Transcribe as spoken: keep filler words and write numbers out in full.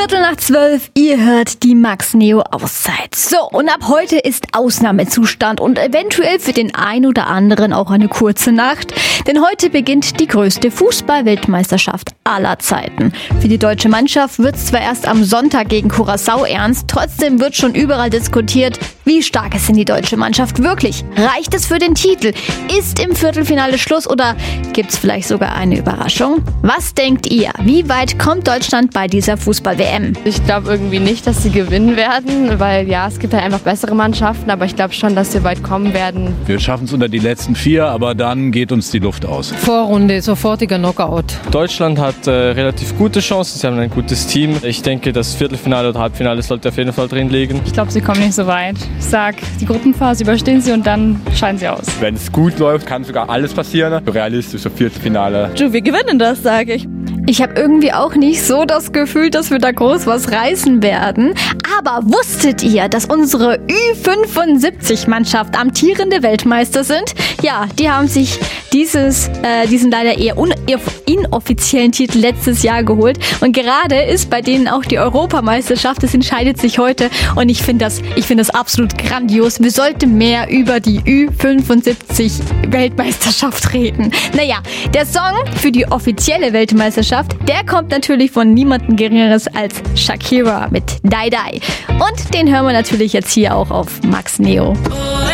Viertel nach zwölf, ihr hört die Max Neo Auszeit. So, und ab heute ist Ausnahmezustand und eventuell für den einen oder anderen auch eine kurze Nacht. Denn heute beginnt die größte Fußball-Weltmeisterschaft aller Zeiten. Für die deutsche Mannschaft wird es zwar erst am Sonntag gegen Curaçao ernst, trotzdem wird schon überall diskutiert, wie stark ist denn die deutsche Mannschaft wirklich? Reicht es für den Titel? Ist im Viertelfinale Schluss oder gibt es vielleicht sogar eine Überraschung? Was denkt ihr? Wie weit kommt Deutschland bei dieser Fußball-W M? Ich glaube irgendwie nicht, dass sie gewinnen werden, weil ja, es gibt halt einfach bessere Mannschaften, aber ich glaube schon, dass sie weit kommen werden. Wir schaffen es unter die letzten vier, aber dann geht uns die Luft aus. Vorrunde, sofortiger Knockout. Deutschland hat äh, relativ gute Chancen, sie haben ein gutes Team. Ich denke, das Viertelfinale oder Halbfinale sollte auf jeden Fall drin liegen. Ich glaube, sie kommen nicht so weit. Ich sag, die Gruppenphase überstehen sie und dann scheiden sie aus. Wenn es gut läuft, kann sogar alles passieren. Realistisch, so Viertelfinale. Wir gewinnen das, sage ich. Ich habe irgendwie auch nicht so das Gefühl, dass wir da groß was reißen werden. Aber wusstet ihr, dass unsere Ü fünfundsiebzig-Mannschaft amtierende Weltmeister sind? Ja, die haben sich dieses, äh, diesen leider eher un- inoffiziellen Titel letztes Jahr geholt. Und gerade ist bei denen auch die Europameisterschaft. Das entscheidet sich heute. Und ich finde das, ich finde das absolut grandios. Wir sollten mehr über die Ü fünfundsiebzig-Weltmeisterschaft reden. Naja, der Song für die offizielle Weltmeisterschaft, der kommt natürlich von niemandem Geringeres als Shakira mit Die Die. Und den hören wir natürlich jetzt hier auch auf Max Neo.